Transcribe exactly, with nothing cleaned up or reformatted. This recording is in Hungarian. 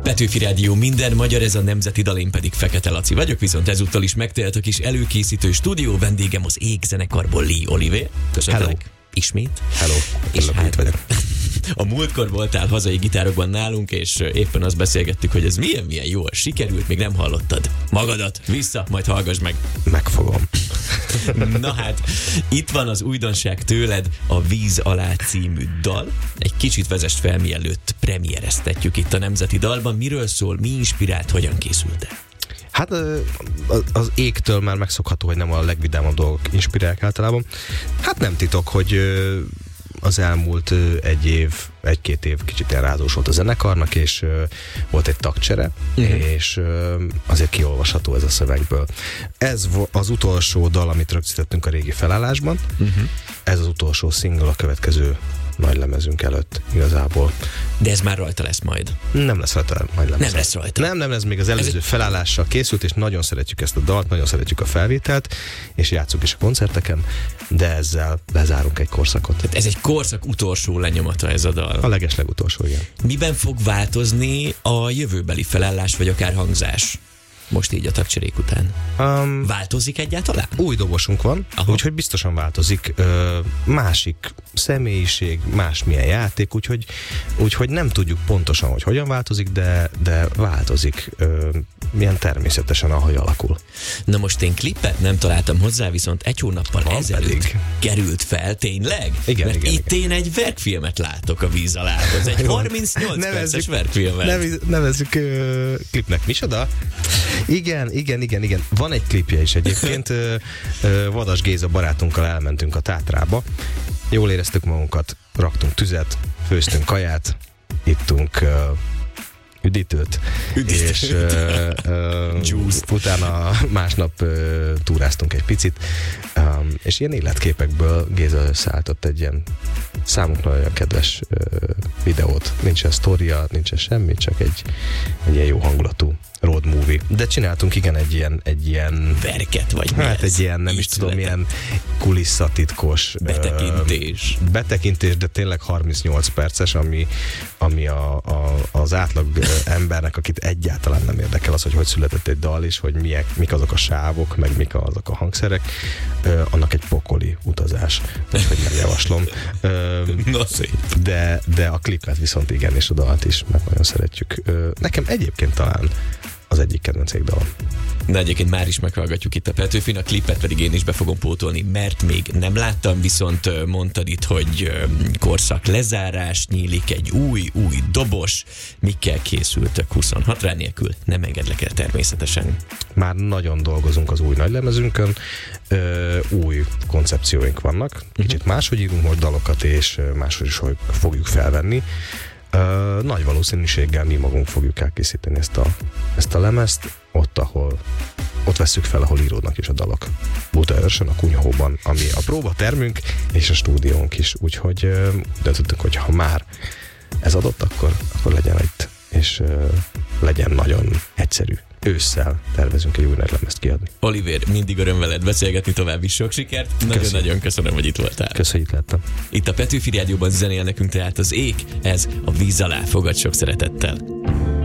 Petőfi Rádió, minden magyar, ez a nemzeti dal, én pedig Fekete Laci vagyok, viszont ezúttal is megtelt a kis előkészítő stúdió, vendégem az Ég zenekarból Lee Oliver. Köszöntelek ismét. Hello. És Hello. hát, vagyok. A múltkor voltál hazai gitárokban nálunk, és éppen azt beszélgettük, hogy ez milyen-milyen jól sikerült, még nem hallottad magadat. Vissza, majd hallgass meg. Megfogom. Na hát, itt van az újdonság tőled, a Víz alá című dal. Egy kicsit vezest fel, mielőtt premiereztetjük itt a Nemzeti Dalban. Miről szól, mi inspirált, hogyan készült el? Hát az égtől már megszokható, hogy nem a legvidámabb dolgok inspirálják általában. Hát nem titok, hogy az elmúlt egy év, egy-két év kicsit elrázós volt a zenekarnak, és volt egy tagcsere, uh-huh. és azért kiolvasható ez a szövegből. Ez az utolsó dal, amit rögzítettünk a régi felállásban. Uh-huh. Ez az utolsó single a következő nagy lemezünk előtt igazából. De ez már rajta lesz majd. Nem lesz rajta majd lemez. Nem lesz rajta. Nem, nem, ez még az előző ez felállással készült, és nagyon szeretjük ezt a dalt, nagyon szeretjük a felvételt, és játszunk is a koncerteken, de ezzel lezárunk egy korszakot. Tehát ez egy korszak utolsó lenyomata ez a dal. A legesleg utolsó, igen. Miben fog változni a jövőbeli felállás, vagy akár hangzás? Most így a tagcserék után. Um, változik egyáltalán? Új dobosunk van, úgyhogy biztosan változik. Ö, másik személyiség, másmilyen játék, úgyhogy, úgyhogy nem tudjuk pontosan, hogy hogyan változik, de, de változik. Ö, milyen természetesen, ahogy alakul. Na most én klippet nem találtam hozzá, viszont egy hónappal van ezelőtt pedig került fel, tényleg? Igen, Mert igen, itt igen. én egy verkfilmet látok a Víz alá. Ez egy harmincnyolc perces verkfilmet. Nevezzük, nevezzük ö, klipnek. Micsoda? Igen, igen, igen, igen. Van egy klipje is egyébként. ö, ö, Vadas Géza barátunkkal elmentünk a Tátrába. Jól éreztük magunkat, raktunk tüzet, főztünk kaját, ittunk ö, üdítőt, Üdítőt. és ö, ö, utána másnap ö, túráztunk egy picit, um, és ilyen életképekből Géza összeálltott egy ilyen számunkra olyan kedves ö, videót. Nincsen sztória, nincsen semmi, csak egy, egy ilyen jó hangulatú road movie. De csináltunk igen egy ilyen, egy ilyen verket, vagy mi hát ez? egy ilyen, nem Így is tudom, született. ilyen kulisszatitkos Betekintés. Ö, betekintés, de tényleg harmincnyolc perces, ami, ami a, a, az átlag embernek, akit egyáltalán nem érdekel az, hogy hogy született egy dal is, hogy miek, mik azok a sávok, meg mik azok a hangszerek, ö, annak egy pokoli utazás. Úgyhogy nem javaslom. Ö, Na szép. de, de a klipet viszont igen, és a dalt is, mert nagyon szeretjük. Ö, nekem egyébként talán az egyik kedvenc dal. De egyébként már is meghallgatjuk itt a Petőfin, a klipet pedig én is be fogom pótolni, mert még nem láttam, viszont mondtad itt, hogy korszak lezárás, nyílik egy új, új dobos, mikkel készültök huszonhat rá nélkül, nem engedlek el természetesen. Már nagyon dolgozunk az új nagylemezünkön, ö, új koncepcióink vannak, kicsit uh-huh. máshogy írunk most dalokat, és máshogy is hogy fogjuk felvenni. Uh, nagy valószínűséggel mi magunk fogjuk elkészíteni ezt a, ezt a lemezt, ott, ahol ott vesszük fel, ahol íródnak is a dalok. Budaörsön, a Kunyhóban, ami a próbatermünk és a stúdiónk is, úgyhogy uh, döntöttünk, hogy ha már ez adott, akkor, akkor legyen itt, és uh, legyen nagyon egyszerű. Ősszel tervezünk egy új nagy lemezt kiadni. Oliver, mindig öröm veled beszélgetni, további sok sikert. Nagyon-nagyon köszönöm, hogy itt voltál. Köszönjük, lettem. Itt a Petőfi Rádióban zenél nekünk tehát az Ég, ez a Víz alá, fogad sok szeretettel.